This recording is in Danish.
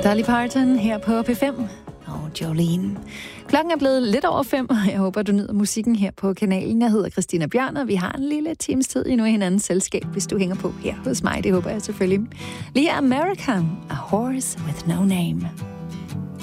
Dolly Parton her på P5 og Jolene. Klokken er blevet lidt over 5, og jeg håber, du nyder musikken her på kanalen. Jeg hedder Christina Bjørn, og vi har en lille times tid endnu i hinandens selskab, hvis du hænger på her hos mig. Det håber jeg selvfølgelig. Lige America, A Horse with No Name.